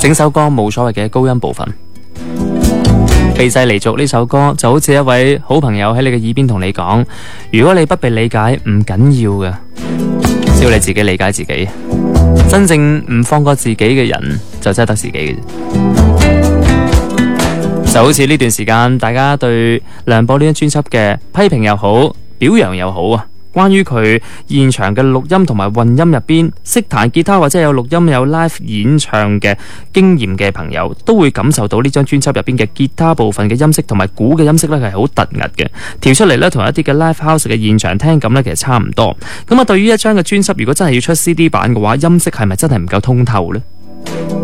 整首歌冇所謂嘅高音部分。避世離俗呢首歌就好似一位好朋友喺你嘅耳邊同你講，如果你不被理解唔緊要嘅，只要你自己理解自己。真正唔放過自己嘅人就真係得自己嘅啫。就好似呢段時間大家對梁博呢張專輯嘅批評又好，表揚又好啊，關於佢現場嘅錄音同埋混音入邊，識彈吉他或者有錄音有 live 演唱嘅經驗嘅朋友，都會感受到呢張專輯入邊嘅吉他部分嘅音色同埋鼓嘅音色咧係好突兀嘅，調出嚟咧同一啲嘅 live house 嘅現場聽感咧其實差唔多。咁啊，對於一張嘅專輯，如果真係要出 CD 版嘅話，音色係咪真係唔夠通透呢？